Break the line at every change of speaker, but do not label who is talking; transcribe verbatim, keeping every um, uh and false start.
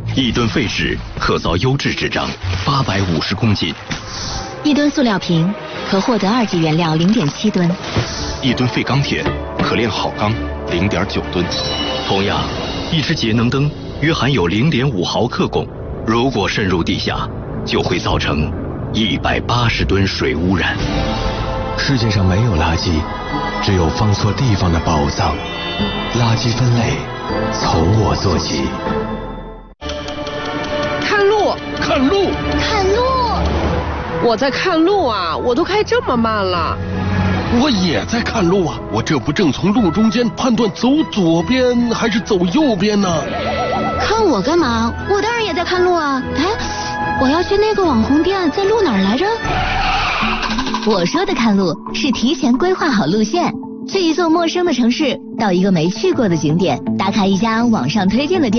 一吨废纸可造优质纸张八百五十公斤，
一吨塑料瓶可获得二级原料零点七吨，
一吨废钢铁可炼好钢零点九吨。同样，一只节能灯约含有零点五毫克汞，如果渗入地下，就会造成一百八十吨水污染。
世界上没有垃圾，只有放错地方的宝藏。垃圾分类从我做起。
看路，
看路，
看路！
我在看路啊，我都开这么慢了。
我也在看路啊，我这不正从路中间判断走左边还是走右边呢？
看我干嘛？我当然也在看路啊！哎，我要去那个网红店，在路哪儿来着？我说的看路是提前规划好路线，去一座陌生的城市，到一个没去过的景点，打卡一家网上推荐的店。